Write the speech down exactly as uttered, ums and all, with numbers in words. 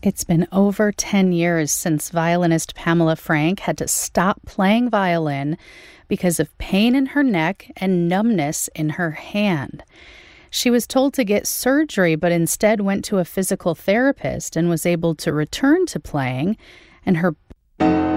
It's been over ten years since violinist Pamela Frank had to stop playing violin because of pain in her neck and numbness in her hand. She was told to get surgery, but instead went to a physical therapist and was able to return to playing, and her